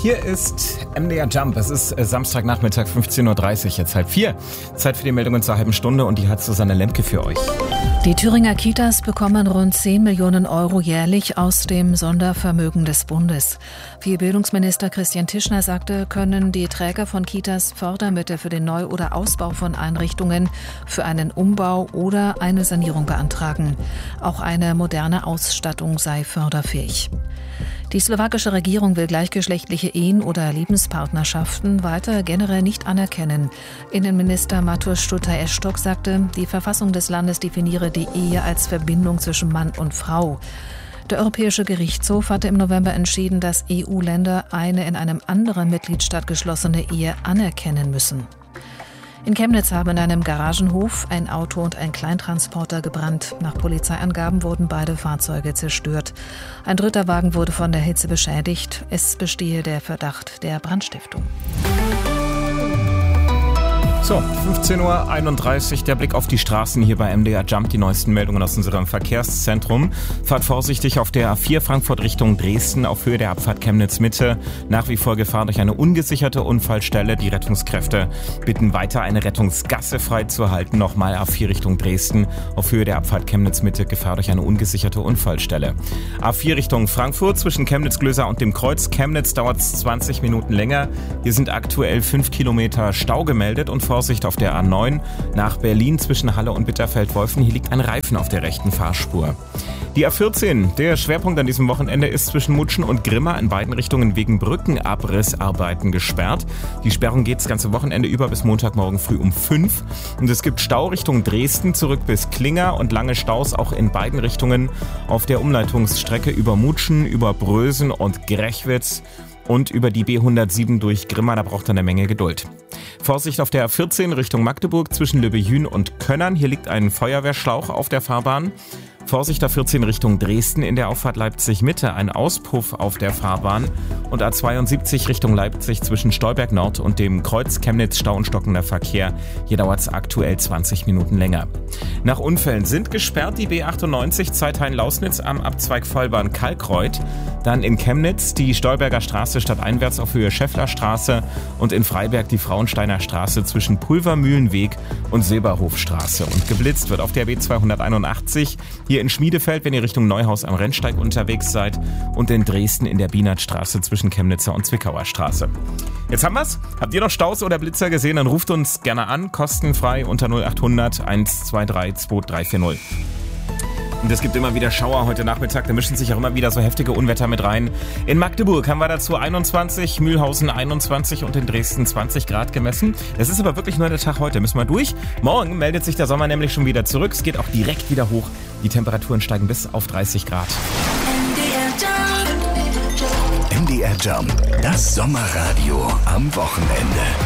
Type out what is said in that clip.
Hier ist MDR Jump. Es ist Samstagnachmittag 15.30 Uhr, jetzt 3:30. Zeit für die Meldungen zur halben Stunde und die hat Susanne Lemke für euch. Die Thüringer Kitas bekommen rund 10 Millionen Euro jährlich aus dem Sondervermögen des Bundes. Wie Bildungsminister Christian Tischner sagte, können die Träger von Kitas Fördermittel für den Neu- oder Ausbau von Einrichtungen, für einen Umbau oder eine Sanierung beantragen. Auch eine moderne Ausstattung sei förderfähig. Die slowakische Regierung will gleichgeschlechtliche Ehen oder Lebenspartnerschaften weiter generell nicht anerkennen. Innenminister Mateusz Stulta-Estok sagte, die Verfassung des Landes definiere die Ehe als Verbindung zwischen Mann und Frau. Der Europäische Gerichtshof hatte im November entschieden, dass EU-Länder eine in einem anderen Mitgliedstaat geschlossene Ehe anerkennen müssen. In Chemnitz haben in einem Garagenhof ein Auto und ein Kleintransporter gebrannt. Nach Polizeiangaben wurden beide Fahrzeuge zerstört. Ein dritter Wagen wurde von der Hitze beschädigt. Es bestehe der Verdacht der Brandstiftung. So, 15.31 Uhr, der Blick auf die Straßen hier bei MDR Jump, die neuesten Meldungen aus unserem Verkehrszentrum. Fahrt vorsichtig auf der A4 Frankfurt Richtung Dresden, auf Höhe der Abfahrt Chemnitz Mitte. Nach wie vor Gefahr durch eine ungesicherte Unfallstelle. Die Rettungskräfte bitten weiter, eine Rettungsgasse freizuhalten. Nochmal A4 Richtung Dresden, auf Höhe der Abfahrt Chemnitz Mitte, Gefahr durch eine ungesicherte Unfallstelle. A4 Richtung Frankfurt, zwischen Chemnitz-Glöser und dem Kreuz Chemnitz dauert es 20 Minuten länger. Hier sind aktuell 5 Kilometer Stau gemeldet und Vorsicht auf der A9 nach Berlin zwischen Halle und Bitterfeld-Wolfen. Hier liegt ein Reifen auf der rechten Fahrspur. Die A14, der Schwerpunkt an diesem Wochenende ist zwischen Mutschen und Grimma in beiden Richtungen wegen Brückenabrissarbeiten gesperrt. Die Sperrung geht das ganze Wochenende über bis Montagmorgen früh um 5. Und es gibt Stau Richtung Dresden zurück bis Klinger und lange Staus auch in beiden Richtungen auf der Umleitungsstrecke über Mutschen, über Brösen und Grechwitz und über die B107 durch Grimma. Da braucht er eine Menge Geduld. Vorsicht auf der A14 Richtung Magdeburg zwischen Löbejün und Könnern. Hier liegt ein Feuerwehrschlauch auf der Fahrbahn. Vorsicht A14 Richtung Dresden in der Auffahrt Leipzig-Mitte, ein Auspuff auf der Fahrbahn. Und A72 Richtung Leipzig zwischen Stolberg Nord und dem Kreuz Chemnitz Stau und stockender Verkehr. Hier dauert es aktuell 20 Minuten länger. Nach Unfällen sind gesperrt die B98 Zeithain-Lausnitz am Abzweig Vollbahn Kalkreuth. Dann in Chemnitz die Stolberger Straße stadteinwärts auf Höhe Schäfflerstraße und in Freiberg die Frauensteiner Straße zwischen Pulvermühlenweg und Silberhofstraße. Und geblitzt wird auf der B281 hier in Schmiedefeld, wenn ihr Richtung Neuhaus am Rennsteig unterwegs seid, und in Dresden in der Bienertstraße zwischen Chemnitzer und Zwickauer Straße. Jetzt haben wir's. Habt ihr noch Staus oder Blitzer gesehen? Dann ruft uns gerne an, kostenfrei unter 0800 123 2340. Und es gibt immer wieder Schauer heute Nachmittag, da mischen sich auch immer wieder so heftige Unwetter mit rein. In Magdeburg haben wir dazu 21, Mühlhausen 21 und in Dresden 20 Grad gemessen. Das ist aber wirklich nur der Tag heute, müssen wir durch. Morgen meldet sich der Sommer nämlich schon wieder zurück, es geht auch direkt wieder hoch. Die Temperaturen steigen bis auf 30 Grad. MDR Jump, das Sommerradio am Wochenende.